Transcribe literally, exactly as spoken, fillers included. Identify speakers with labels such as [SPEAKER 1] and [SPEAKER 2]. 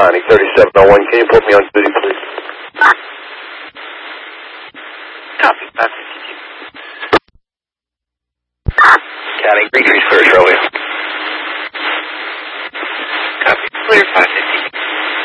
[SPEAKER 1] Connie, thirty-seven oh one. Can you put me on duty, please?
[SPEAKER 2] Copy, five fifty-two.
[SPEAKER 1] County, increase search, Romeo.
[SPEAKER 2] Copy, clear five